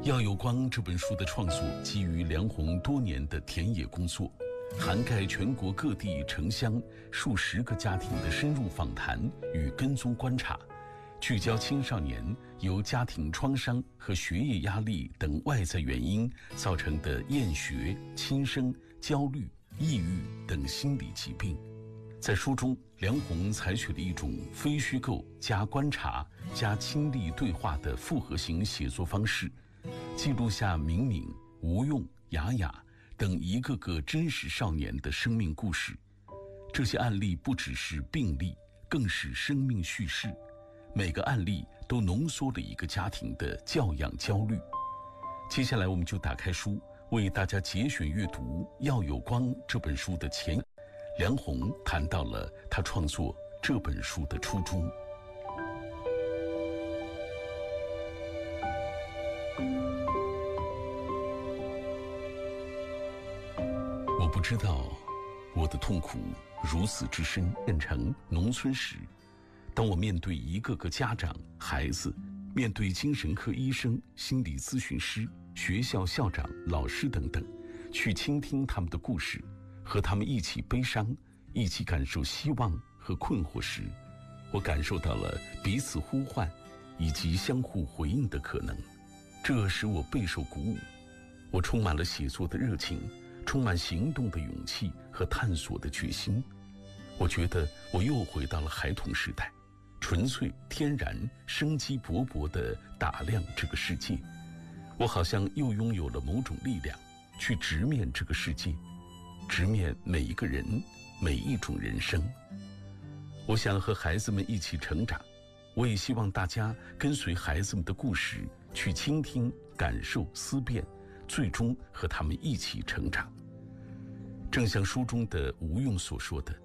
要有光这本书的创作基于梁鸿多年的田野工作，涵盖全国各地城乡数十个家庭的深入访谈与跟踪观察，聚焦青少年由家庭创伤和学业压力等外在原因造成的厌学、轻生、焦虑、抑郁等心理疾病。在书中，梁鸿采取了一种非虚构加观察加亲历对话的复合型写作方式，记录下敏敏、吴用、雅雅等一个个真实少年的生命故事。这些案例不只是病例，更是生命叙事。每个案例都浓缩了一个家庭的教养焦虑。接下来我们就打开书，为大家节选阅读《要有光》这本书的前。梁鸿谈到了他创作这本书的初衷。我不知道我的痛苦如此之深。变成农村时，当我面对一个个家长、孩子，面对精神科医生、心理咨询师、学校校长、老师等等，去倾听他们的故事，和他们一起悲伤，一起感受希望和困惑时，我感受到了彼此呼唤以及相互回应的可能。这使我备受鼓舞，我充满了写作的热情，充满行动的勇气和探索的决心。我觉得我又回到了孩童时代，纯粹、天然、生机勃勃地打量这个世界。我好像又拥有了某种力量，去直面这个世界，直面每一个人，每一种人生。我想和孩子们一起成长，我也希望大家跟随孩子们的故事，去倾听、感受、思辨，最终和他们一起成长。正像书中的吴用所说的，